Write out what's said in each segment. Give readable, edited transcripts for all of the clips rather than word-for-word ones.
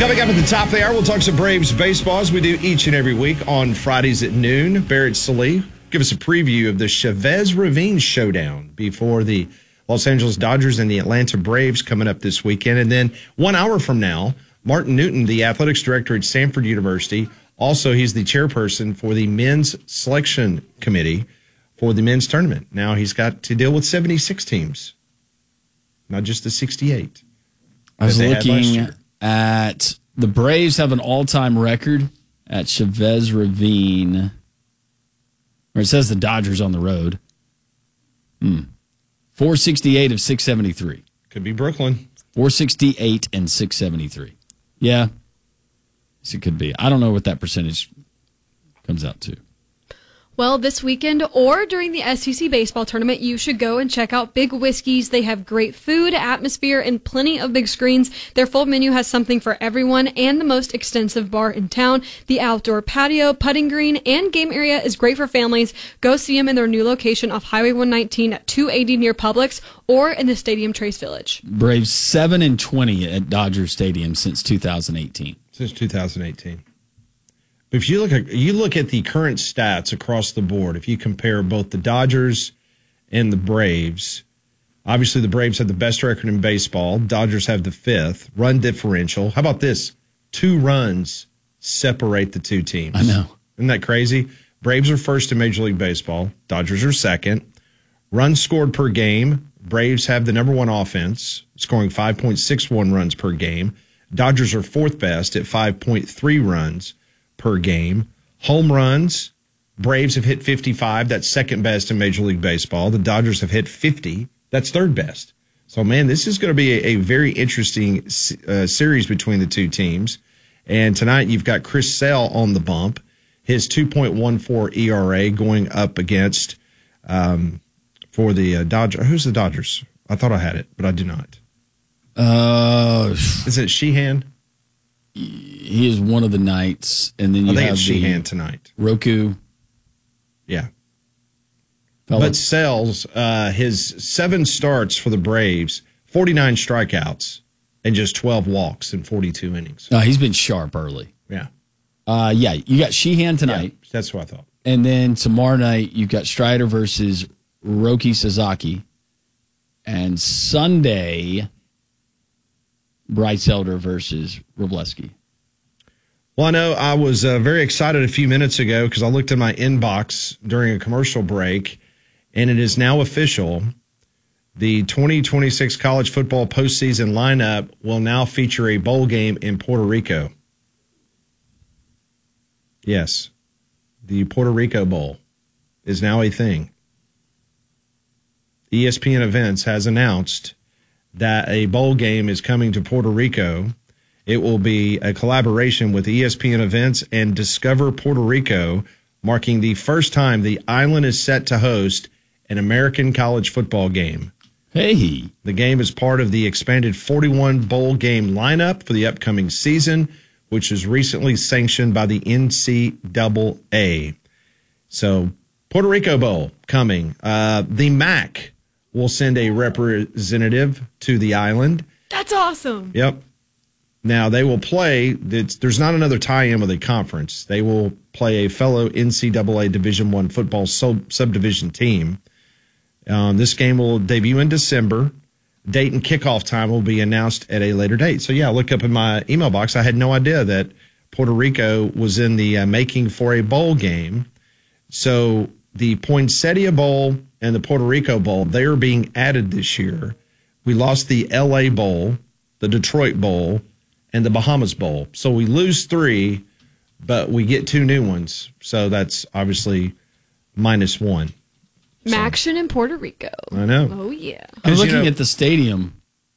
Coming up at the top of the hour, we'll talk some Braves baseball as we do each and every week on Fridays at noon. Barrett Sallee give us a preview of the Chavez Ravine showdown before the Los Angeles Dodgers and the Atlanta Braves coming up this weekend. And then 1 hour from now, Martin Newton, the athletics director at Stanford University, also he's the chairperson for the men's selection committee for the men's tournament. Now he's got to deal with 76 teams, not just the 68. I was looking at the Braves have an all-time record at Chavez Ravine, where it says the Dodgers on the road. 468 of 673. Could be Brooklyn. 468 and 673. Yeah. Yes, it could be. I don't know what that percentage comes out to. Well, this weekend or during the SEC baseball tournament, you should go and check out Big Whiskey's. They have great food, atmosphere, and plenty of big screens. Their full menu has something for everyone and the most extensive bar in town. The outdoor patio, putting green, and game area is great for families. Go see them in their new location off Highway 119 at 280 near Publix or in the Stadium Trace Village. Braves 7-20 at Dodger Stadium since 2018. Since 2018. If you look at the current stats across the board, if you compare both the Dodgers and the Braves, obviously the Braves have the best record in baseball. Dodgers have the 5th. Run differential. How about this? 2 runs separate the two teams. I know. Isn't that crazy? Braves are first in Major League Baseball. Dodgers are second. Runs scored per game. Braves have the number 1 offense, scoring 5.61 runs per game. Dodgers are 4th best at 5.3 runs per game. Home runs, Braves have hit 55. That's second best in Major League Baseball. The Dodgers have hit 50. That's third best. So, man, this is going to be a very interesting series between the two teams. And tonight you've got Chris Sale on the bump. His 2.14 ERA going up against for the Dodgers. Who's the Dodgers? I thought I had it, but I do not. Is it Sheehan? He is one of the Knights, and then you have Sheehan tonight. Roku. Yeah. But Sells, his 7 starts for the Braves, 49 strikeouts, and just 12 walks in 42 innings. He's been sharp early. Yeah. You got Sheehan tonight. Yeah, that's what I thought. And then tomorrow night, you've got Strider versus Roki Sasaki. And Sunday, Bryce Elder versus Robleski. Well, I know I was very excited a few minutes ago because I looked in my inbox during a commercial break, and it is now official. The 2026 college football postseason lineup will now feature a bowl game in Puerto Rico. Yes, the Puerto Rico Bowl is now a thing. ESPN Events has announced that a bowl game is coming to Puerto Rico. It will be a collaboration with ESPN Events and Discover Puerto Rico, marking the first time the island is set to host an American college football game. Hey. The game is part of the expanded 41 bowl game lineup for the upcoming season, which was recently sanctioned by the NCAA. So, Puerto Rico Bowl coming. The MAC will send a representative to the island. That's awesome. Yep. Now, they will play, there's not another tie-in with a conference. They will play a fellow NCAA Division I football subdivision team. This game will debut in December. Date and kickoff time will be announced at a later date. So, yeah, look up in my email box. I had no idea that Puerto Rico was in the making for a bowl game. So, the Poinsettia Bowl and the Puerto Rico Bowl, they are being added this year. We lost the LA Bowl, the Detroit Bowl, and the Bahamas Bowl. So we lose 3, but we get 2 new ones. So that's obviously -1. Maction in Puerto Rico. I know. Oh, yeah. I'm looking at the stadium.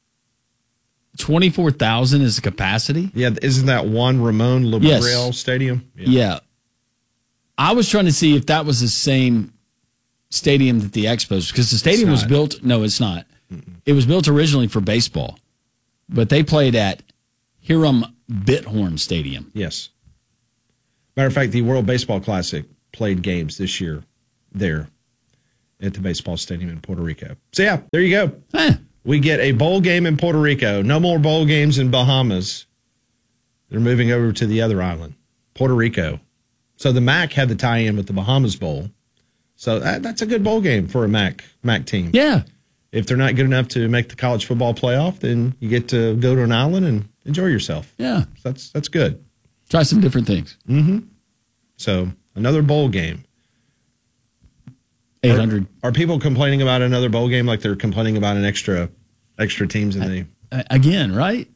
24,000 is the capacity? Yeah, isn't that Juan Ramon Labrel Stadium? Yeah. I was trying to see if that was the same stadium that the Expos, because the stadium was built. No, it's not. It was built originally for baseball, but they played at Hiram Bithorn Stadium. Yes. Matter of fact, the World Baseball Classic played games this year there at the baseball stadium in Puerto Rico. So, yeah, there you go. We get a bowl game in Puerto Rico. No more bowl games in Bahamas. They're moving over to the other island, Puerto Rico. So the MAC had the tie-in with the Bahamas Bowl. So that's a good bowl game for a MAC team. Yeah. If they're not good enough to make the college football playoff, then you get to go to an island and enjoy yourself. Yeah. So that's good. Try some different things. Mm-hmm. So another bowl game. 800. Are people complaining about another bowl game like they're complaining about an extra teams in the... Again, right?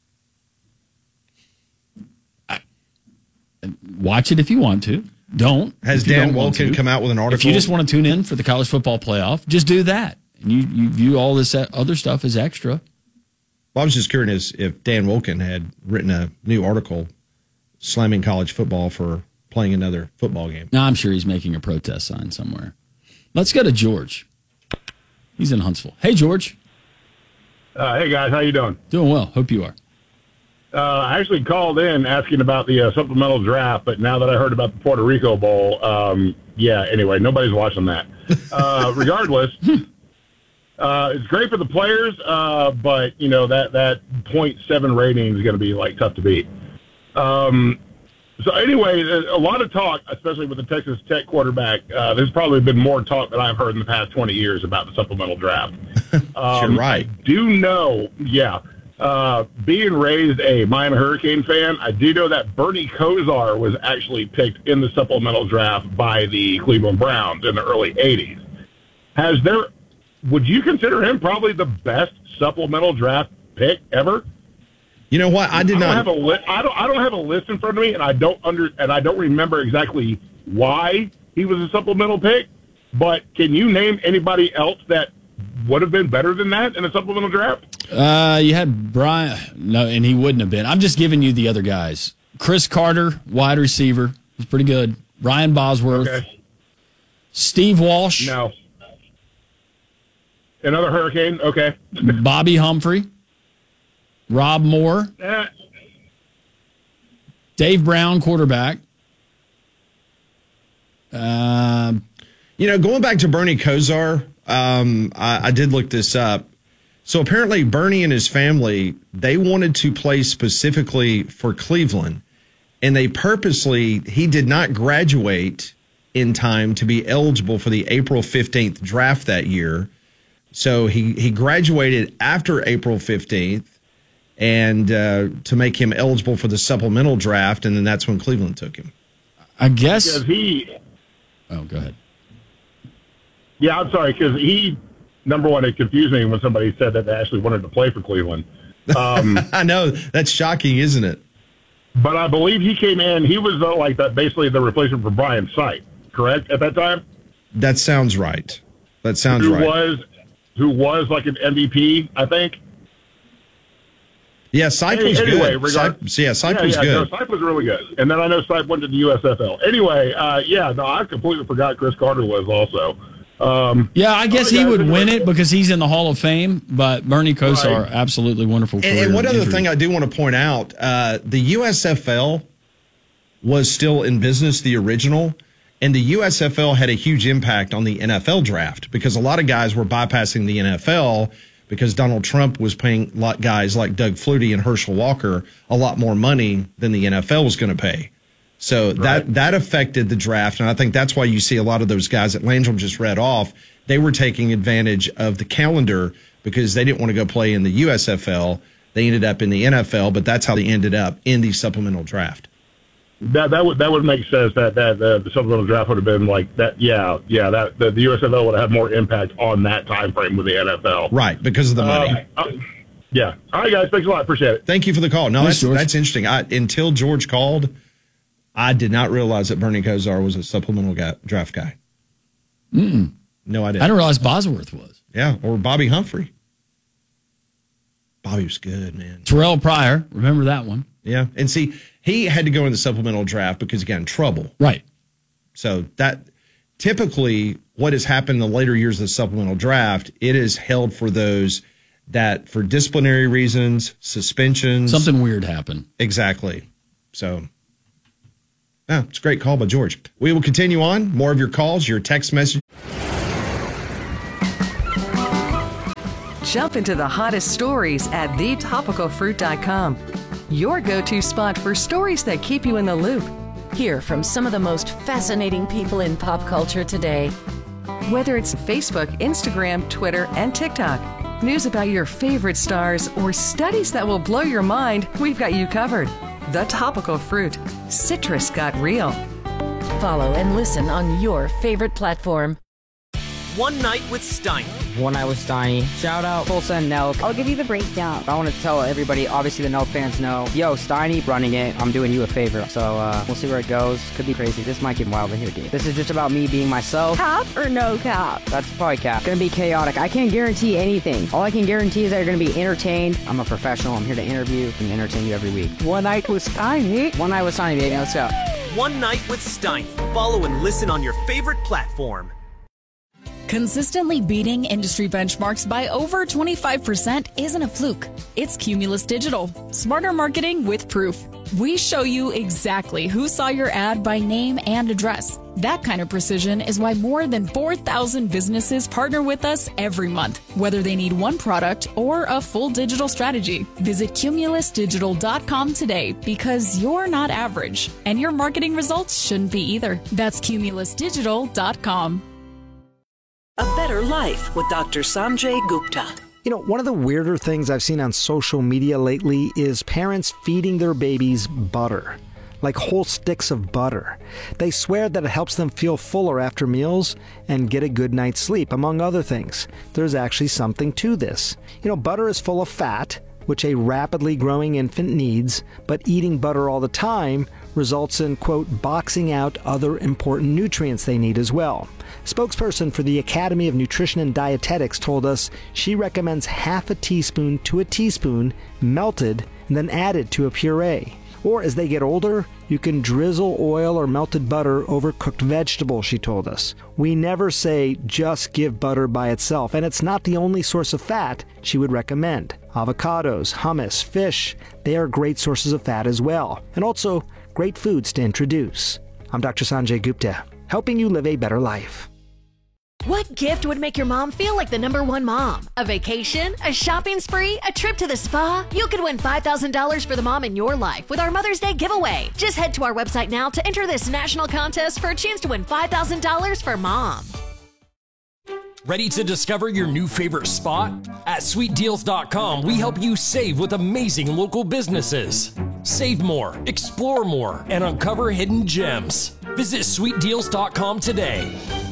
Watch it if you want to. Don't. Has Dan Wolken come out with an article? If you just want to tune in for the college football playoff, just do that. And you view all this other stuff as extra. Well, I was just curious if Dan Wolken had written a new article slamming college football for playing another football game. No, I'm sure he's making a protest sign somewhere. Let's go to George. He's in Huntsville. Hey, George. Hey, guys. How you doing? Doing well. Hope you are. I actually called in asking about the supplemental draft, but now that I heard about the Puerto Rico Bowl, anyway, nobody's watching that. Regardless, it's great for the players, but, that 0.7 rating is going to be, tough to beat. So anyway, a lot of talk, especially with the Texas Tech quarterback. There's probably been more talk than I've heard in the past 20 years about the supplemental draft. You're right. I do know, being raised a Miami Hurricane fan, I do know that Bernie Kosar was actually picked in the supplemental draft by the Cleveland Browns in the early 80s. Would you consider him probably the best supplemental draft pick ever? You know what? I don't have a list in front of me, and I don't remember exactly why he was a supplemental pick. But can you name anybody else that would have been better than that in a supplemental draft? You had Brian. No, and he wouldn't have been. I'm just giving you the other guys. Chris Carter, wide receiver, was pretty good. Brian Bosworth. Okay. Steve Walsh. No. Another Hurricane. Okay. Bobby Humphrey. Rob Moore. Dave Brown, quarterback. Going back to Bernie Kosar, I did look this up. So apparently Bernie and his family, they wanted to play specifically for Cleveland, and he did not graduate in time to be eligible for the April 15th draft that year. So he graduated after April 15th and to make him eligible for the supplemental draft, and then that's when Cleveland took him. I guess. Oh, go ahead. Yeah, I'm sorry, because number one, it confused me when somebody said that they actually wanted to play for Cleveland. I know. That's shocking, isn't it? But I believe he came in, he was basically the replacement for Brian Sipe, correct, at that time? That sounds right. Who was like an MVP, I think. Yeah, Sipe was good. Sipe was good. No, Sipe was really good. And then I know Sipe went to the USFL. Anyway, I completely forgot Chris Carter was also. I guess he would win it because he's in the Hall of Fame, but Bernie Kosar, absolutely wonderful career. And one other thing I do want to point out, the USFL was still in business, the original, and the USFL had a huge impact on the NFL draft because a lot of guys were bypassing the NFL because Donald Trump was paying guys like Doug Flutie and Herschel Walker a lot more money than the NFL was going to pay. So that affected the draft, and I think that's why you see a lot of those guys that Langell just read off. They were taking advantage of the calendar because they didn't want to go play in the USFL. They ended up in the NFL, but that's how they ended up in the supplemental draft. That would make sense. That the supplemental draft would have been like that. Yeah. That the USFL would have had more impact on that time frame with the NFL, right? Because of the money. Yeah. All right, guys. Thanks a lot. Appreciate it. Thank you for the call. No, that's interesting. Until George called, I did not realize that Bernie Kosar was a supplemental draft guy. Mm-mm. No, I didn't. I didn't realize Bosworth was. Yeah, or Bobby Humphrey. Bobby was good, man. Terrell Pryor, remember that one? Yeah, and see, he had to go in the supplemental draft because he got in trouble. Right. So that typically what has happened in the later years of the supplemental draft, it is held for those that for disciplinary reasons, suspensions. Something weird happened. Exactly. So, it's a great call by George. We will continue on. More of your calls, your text message. Jump into the hottest stories at thetopicalfruit.com. your go-to spot for stories that keep you in the loop. Hear from some of the most fascinating people in pop culture today. Whether it's Facebook, Instagram, Twitter, and TikTok, news about your favorite stars, or studies that will blow your mind, we've got you covered. The Topical Fruit. Citrus got real. Follow and listen on your favorite platform. One Night with Steiny. One Night with Steiny. Shout out Tulsa and Nelk. I'll give you the breakdown. I want to tell everybody, obviously the Nelk fans know, yo, Steiny running it, I'm doing you a favor. So we'll see where it goes. Could be crazy. This might get wild in here, dude. This is just about me being myself. Cap or no cap? That's probably cap. Gonna be chaotic. I can't guarantee anything. All I can guarantee is that you're gonna be entertained. I'm a professional. I'm here to interview and entertain you every week. One Night with Steiny. One Night with Steiny, baby. Let's go. One Night with Steiny. Follow and listen on your favorite platform. Consistently beating industry benchmarks by over 25% isn't a fluke. It's Cumulus Digital. Smarter marketing with proof. We show you exactly who saw your ad by name and address. That kind of precision is why more than 4,000 businesses partner with us every month, whether they need one product or a full digital strategy. Visit cumulusdigital.com today because you're not average, and your marketing results shouldn't be either. That's cumulusdigital.com. A Better Life with Dr. Sanjay Gupta. You know, one of the weirder things I've seen on social media lately is parents feeding their babies butter, like whole sticks of butter. They swear that it helps them feel fuller after meals and get a good night's sleep, among other things. There's actually something to this. You know, butter is full of fat, which a rapidly growing infant needs, but eating butter all the time results in, quote, boxing out other important nutrients they need as well. Spokesperson for the Academy of Nutrition and Dietetics told us she recommends half a teaspoon to a teaspoon melted and then added to a puree. Or as they get older, you can drizzle oil or melted butter over cooked vegetables, she told us. We never say just give butter by itself, and it's not the only source of fat she would recommend. Avocados, hummus, fish, they are great sources of fat as well, and also great foods to introduce. I'm Dr. Sanjay Gupta, helping you live a better life. What gift would make your mom feel like the #1 mom? A vacation? A shopping spree? A trip to the spa? You could win $5,000 for the mom in your life with our Mother's Day giveaway. Just head to our website now to enter this national contest for a chance to win $5,000 for mom. Ready to discover your new favorite spot? At sweetdeals.com, we help you save with amazing local businesses. Save more, explore more, and uncover hidden gems. Visit sweetdeals.com today.